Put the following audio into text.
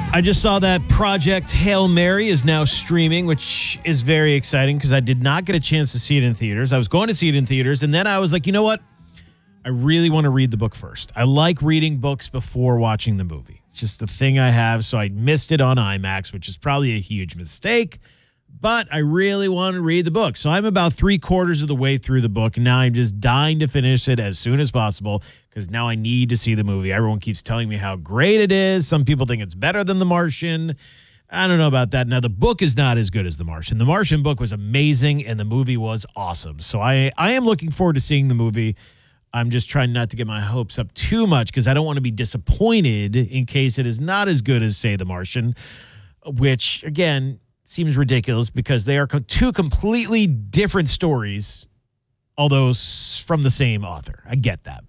I just saw that Project Hail Mary is now streaming, which is very exciting because I did not get a chance to see it in theaters. I was going to see it in theaters, and then I was like, you know what? I really want to read the book first. I like reading books before watching the movie. It's just the thing I have, so I missed it on IMAX, which is probably a huge mistake, but I really want to read the book. So I'm about 3/4 of the way through the book, and now I'm just dying to finish it as soon as possible because now I need to see the movie. Everyone keeps telling me how great it is. Some people think it's better than The Martian. I don't know about that. Now, the book is not as good as The Martian. The Martian book was amazing, and the movie was awesome. So I am looking forward to seeing the movie. I'm just trying not to get my hopes up too much because I don't want to be disappointed in case it is not as good as, say, The Martian, which, again, seems ridiculous because they are two completely different stories, although from the same author. I get that.